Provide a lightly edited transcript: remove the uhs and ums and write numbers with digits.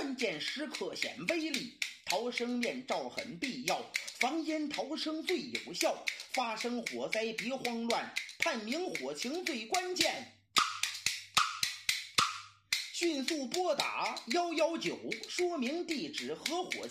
关键时刻显威力。逃生面罩很必要，防烟逃生最有效。发生火灾别慌乱，探明火情最关键。迅速拨打119，说明地址和火